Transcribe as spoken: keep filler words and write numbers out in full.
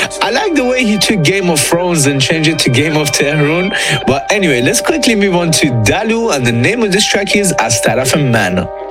I like the way he took Game of Thrones and changed it to Game of Tehran. But anyway, let's quickly move on to Dalu, and the name of this track is Astaraf Man.